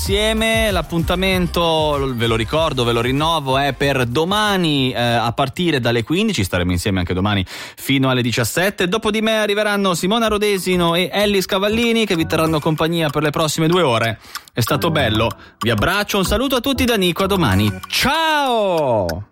Insieme l'appuntamento, ve lo ricordo, ve lo rinnovo, è per domani a partire dalle 15, staremo insieme anche domani fino alle 17. Dopo di me arriveranno Simona Rodesino e Ellis Cavallini che vi terranno compagnia per le prossime 2 ore. È stato bello, vi abbraccio, un saluto a tutti da Nico, a domani, ciao!